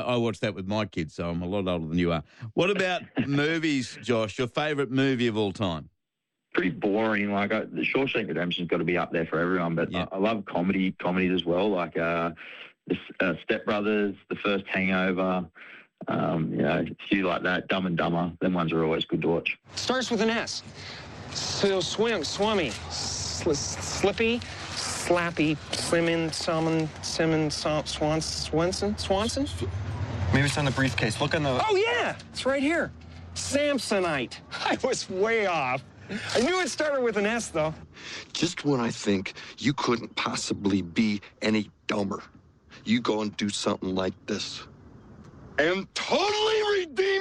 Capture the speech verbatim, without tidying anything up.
I watched that with my kids, so I'm a lot older than you are. What about movies, Josh? Your favourite movie of all time? Pretty boring. Like uh, the Shawshank Redemption's got to be up there for everyone, but Yeah. I, I love comedy, comedies as well. Like uh, the uh, Step Brothers, The First Hangover, um, you know, a few like that. Dumb and Dumber. Them ones are always good to watch. Starts with an S. So swim, swummy, sl- slippy, slappy, slimming, summon, simmon, Swan, Swanson, Swanson. Maybe it's on the briefcase. Look on the... Oh yeah, it's right here. Samsonite. I was way off. I knew it started with an S, though. Just when I think you couldn't possibly be any dumber, you go and do something like this. And totally redeem